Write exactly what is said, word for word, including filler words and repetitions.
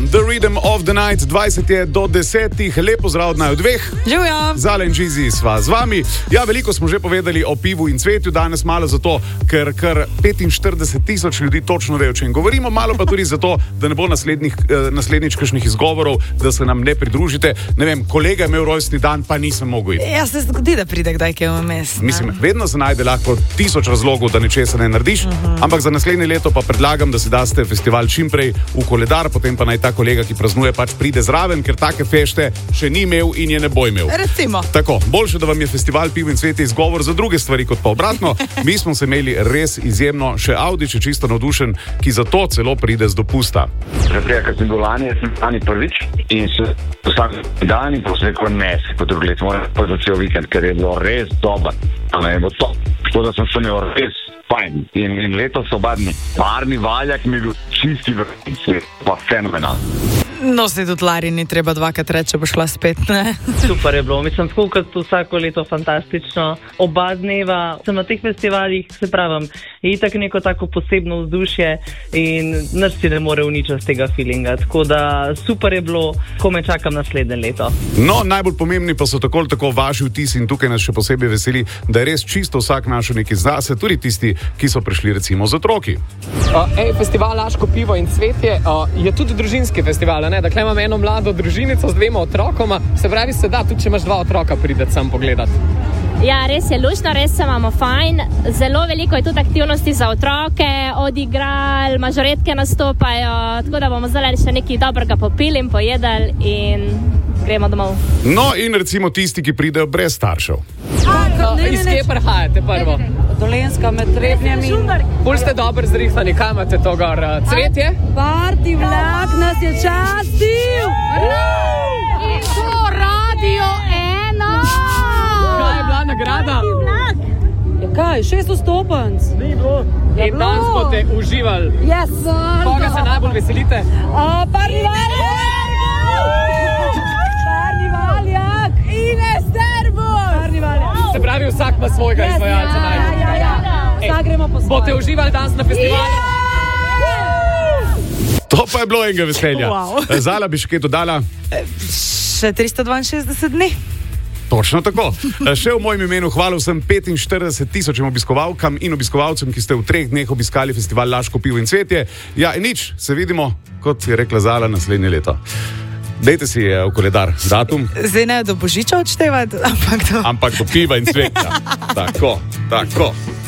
The Rhythm of the Night, dvajset je do desetih, lepo zdrav od naju dveh. Živjo. Zale in Džizi sva z vami. Ja, veliko smo že povedali o pivu in cvetju, danes malo zato, ker kar petinštirideset tisoč ljudi točno ve, o čem govorimo, malo pa tudi zato, da ne bo naslednjih, eh, naslednjič kakšnih izgovorov, da se nam ne pridružite. Ne vem, kolega je imel rojstni dan, pa nisem mogel iti. Ja, se zgodi, da pride kdaj kaj vmes. Mislim, vedno se najde lahko tisoč razlogov, da nečesa ne narediš, uh-huh. ampak za naslednje leto pa predlagam, da si daste festival čim prej v koledar, potem pa naj ta kolega, ki praznuje, pač pride zraven, ker take fešte še ni imel in je ne bo imel. Recimo. Tako, boljše, da vam je festival piv in cvetje izgovor za druge stvari kot pa obratno. Mi smo se imeli res izjemno, še Audič je čisto navdušen, ki zato celo pride z dopusta. Zato, ker sem bil lani, sem lani prvič in se vsak dan in posvetil ne se kot drugi let, moram pa za cel vikend, ker je bilo res dobro. Ali je bilo to, to da sem se imel res fajn. In, in letos obadni parni valjak mi je bil čisti vrhunski, pa fenomenalno. No, se tudi Lari ni treba dvakrat reči, bo šla spet, ne? Super je bilo, mislim, tako kot vsako leto fantastično. Oba dneva sem na teh festivalih, se pravim, je itak neko tako posebno vzdušje in nič si ne more uničiti tega feelinga. Tako da super je bilo, ko me čakam naslednje leto. No, najbolj pomembni pa so tako ali tako vaši vtisi in tukaj nas še posebej veseli, da je res čisto vsak našel nekaj zase, tudi tisti, ki so prišli recimo z otroki. Uh, ej, festival Laško pivo in cvetje uh, je tudi družinski festival. Dakle, imam eno mlado družinico z dvema otrokoma, se pravi, se da, tudi če imaš dva otroka, prideti sam pogledat. Ja, res je lušno, res se imamo fajn. Zelo veliko je tudi aktivnosti za otroke, odigral, mažoretke nastopajo, tako da bomo zdaj še nekaj dobrega popili in pojedali in gremo domov. No, in recimo tisti, ki pridejo brez staršev. Uh, iz kje prihajate prvo? Dolenska med Trebnjami. Pol ste dobro zrihtani, kaj imate to gor? Cvetje? Parti vlak nas je častil! In to Radio ena! Kaj je bila nagrada? Ja kaj, šeststo stopenc? Ni bilo. In danes boste uživali. Yes! Koga se najbolj veselite? A, parni valjak! Parni valjak! Ines Terbus! Parni valjak! Se pravi, vsak ima svojega yes, izvajalca ja, najbolj. Ja, ja, ja. Vsak gremo po svoje. Boste uživali danes na festivalu? To pa je bilo enega veselja. Wow. Zala bi še kaj dodala? Še tristo dvainšestdeset dni. Točno tako. Še v mojem imenu hvala vsem petinštirideset tisočim obiskovalkam in obiskovalcem, ki ste v treh dneh obiskali festival Laško pivo in cvetje. Ja, in nič, se vidimo, kot je rekla Zala, naslednje leto. Dejte si v koledar datum. Zdaj ne do Božiča odštevati, ampak do... Ampak do piva in cvetja. Tako, tako.